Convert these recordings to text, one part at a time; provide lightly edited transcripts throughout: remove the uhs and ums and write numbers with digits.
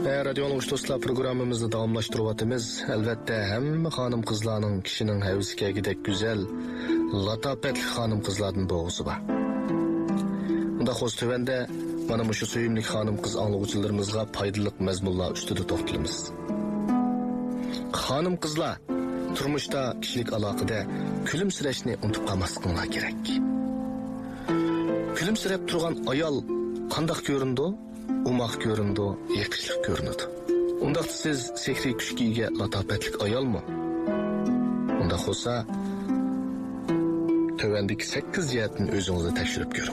Radyoning uçtoslar programımızda davamlaştırıvatımız. Elbette hem hanım kızlarının kişinin hevzike gidek güzel, latapetli hanım kızlardan doğusu var. Bunda xoş tövende bana şu söyümlük hanım kız anlıqçılarımızga paydalıq mezmunlar üstüde toxtalımız. Hanım kızlar, turmuşta kişilik alaqıda külümsüreşni unutup qalmaslıqınlar gerek. Külümsürep turgan ayal qandaq göründü? Umaq göründü, yakışlık göründü. Ondaqda siz sehri küçkiga latapetlik ayal mı? Ondaq olsa, tövendeki 8 jihatini özünüzde tekşirip görün.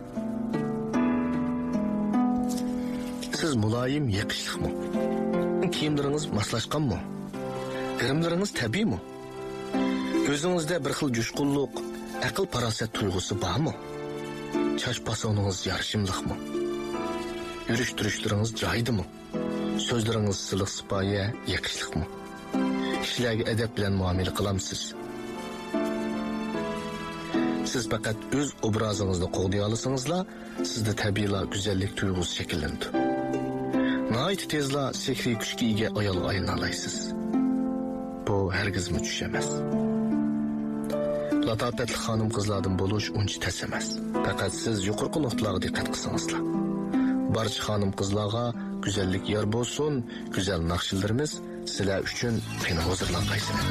Siz mulayim, yakışlık mı? Kiyimleriniz maslaşkan mı? Gırımlarınız tabi mi? Özünüzde bir xil coşkunluk, akıl paraset tuygusu var mı? Çaş pasonunuz yarışımlıq mı? Yürüş-duruşlarınız caydı mı? Sözleriniz sılıq sıpaya, yakışlık mı? Kişilerge edep bilen muamele kılamsız. Siz fakat öz obrazınızda qoğdayalısınızla, sizde tabiila güzellik tuygusu şekillendi. Nahit tezla sekri küçki ige ayalı ayınalaysız. Bu hergiz mi düşemez. Latapetli hanım kızlardan buluş unç tesemez. Fakat siz yuqurqu noktalara dikkat kısınızla. Barcha hanım kızlarga güzellik yer bolsun, güzel nakşillerimiz sizler üçün qiyna hazırlanqaysın.